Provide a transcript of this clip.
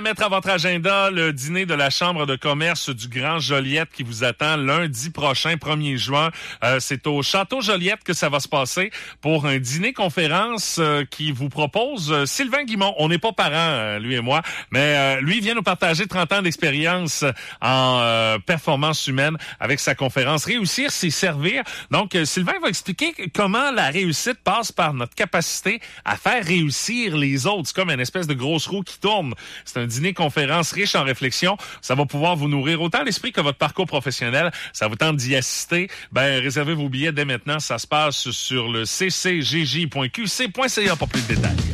Mettre à votre agenda le dîner de la Chambre de commerce du Grand Joliette qui vous attend lundi prochain, 1er juin. C'est au Château Joliette que ça va se passer pour un dîner-conférence qui vous propose Sylvain Guimond. On n'est pas parents, lui et moi, mais lui vient nous partager 30 ans d'expérience en performance humaine avec sa conférence « Réussir, c'est servir ». Donc, Sylvain va expliquer comment la réussite passe par notre capacité à faire réussir les autres. C'est comme une espèce de grosse roue qui tourne. C'est un dîner-conférence riche en réflexion. Ça va pouvoir vous nourrir autant l'esprit que votre parcours professionnel. Ça vous tente d'y assister. Réservez vos billets dès maintenant. Ça se passe sur le ccjj.qc.ca pour plus de détails.